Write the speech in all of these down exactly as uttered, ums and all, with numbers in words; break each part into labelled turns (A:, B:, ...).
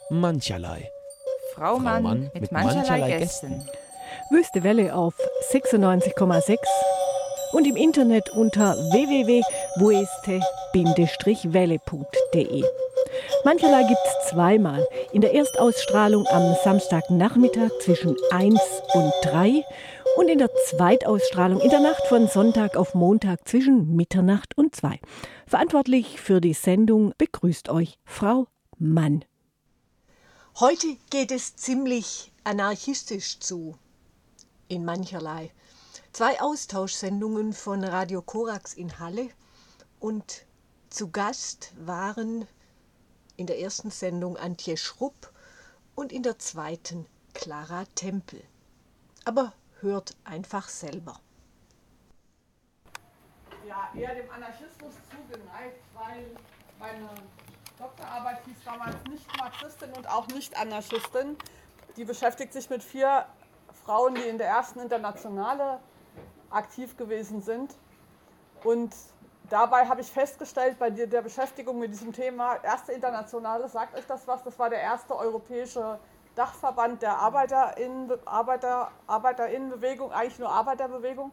A: mancherlei.
B: Frau Mann,
A: Mann
B: mit,
A: mit
B: mancherlei,
A: mancherlei
B: Gästen.
C: Wüste Welle auf sechsundneunzig Komma sechs und im Internet unter w w w punkt wueste welle punkt de. Mancherlei gibt's zweimal. In der Erstausstrahlung am Samstagnachmittag zwischen eins und drei und in der Zweitausstrahlung in der Nacht von Sonntag auf Montag zwischen Mitternacht und zwei. Verantwortlich für die Sendung begrüßt euch Frau Mann.
D: Heute geht es ziemlich anarchistisch zu, in mancherlei. Zwei Austauschsendungen von Radio Korax in Halle und zu Gast waren in der ersten Sendung Antje Schrupp und in der zweiten Clara Tempel. Aber hört einfach selber.
E: Ja, eher dem Anarchismus zugeneigt, weil meine Doktorarbeit hieß damals nicht Marxistin und auch nicht Anarchistin. Die beschäftigt sich mit vier Frauen, die in der ersten Internationale aktiv gewesen sind. Und dabei habe ich festgestellt, bei der Beschäftigung mit diesem Thema, erste Internationale, sagt euch das was? Das war der erste europäische Dachverband der Arbeiterinnen, Arbeiter, Arbeiterinnenbewegung, eigentlich nur Arbeiterbewegung.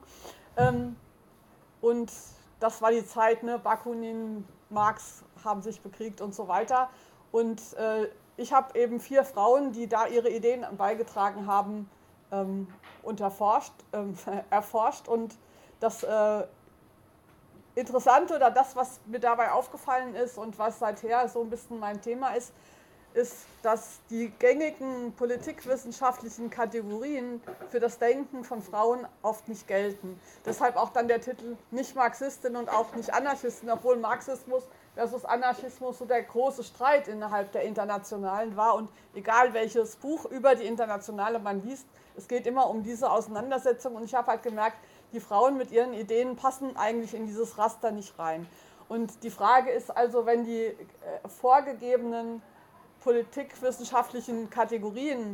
E: Und das war die Zeit, ne? Bakunin, Marx haben sich bekriegt und so weiter. Und äh, ich habe eben vier Frauen, die da ihre Ideen beigetragen haben, ähm, unterforscht, ähm, erforscht. Und das äh, Interessante oder das, was mir dabei aufgefallen ist und was seither so ein bisschen mein Thema ist, ist, dass die gängigen politikwissenschaftlichen Kategorien für das Denken von Frauen oft nicht gelten. Deshalb auch dann der Titel nicht Marxistin und auch nicht Anarchistin, obwohl Marxismus versus Anarchismus so der große Streit innerhalb der Internationalen war. Und egal welches Buch über die Internationale man liest, es geht immer um diese Auseinandersetzung. Und ich habe halt gemerkt, die Frauen mit ihren Ideen passen eigentlich in dieses Raster nicht rein. Und die Frage ist also, wenn die äh, vorgegebenen politikwissenschaftlichen Kategorien